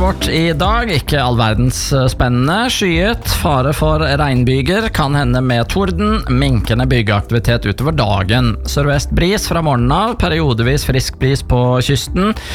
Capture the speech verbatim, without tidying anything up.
vårt i dag, ikke all verdens spennende. Skyet, fare for regnbyger, kan hende med torden, minkende byggeaktivitet utover dagen. Sørvest bris fra morgenen av, periodevis frisk bris på kysten.